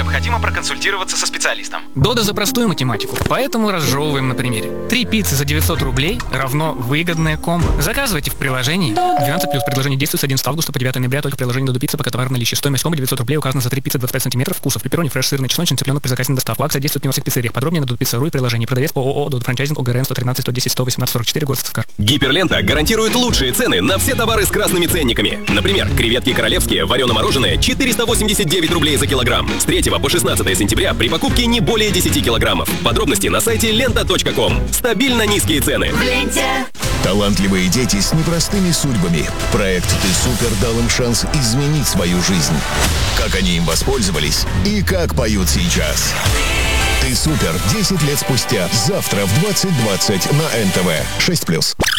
необходимо проконсультироваться со специалистом. Додо за простую математику, поэтому разжевываем на примере. 3 пиццы за 900 рублей равно выгодное комбо. Заказывайте в приложении. 12+. Предложение действует с 11 августа по 9 ноября только в приложении Додо Пицца, пока товар в наличии. Стоимость комбо 900 рублей указана за 3 пиццы 25 сантиметров. Вкусов: пепперони, фреш, сырный, чесночный, цыпленок при заказе на доставку. Акция действует не во всех пиццериях. Подробнее на dodopizza.ru и приложении. Продавец ООО Додо Франчайзинг, ОГРН 113 110 118 44, город Сыскар. Гиперлента гарантирует лучшие цены на все товары с красными ценниками. Например, креветки королевские, варено-мороженое 489 рублей за килограмм. С 3 по 16 сентября при покупке не более 10 килограммов. Подробности на сайте lenta.com. Стабильно низкие цены. В ленте. Талантливые дети с непростыми судьбами. Проект «Ты супер» дал им шанс изменить свою жизнь. Как они им воспользовались и как поют сейчас. «Ты супер» 10 лет спустя. Завтра в 20:20 на НТВ. 6+.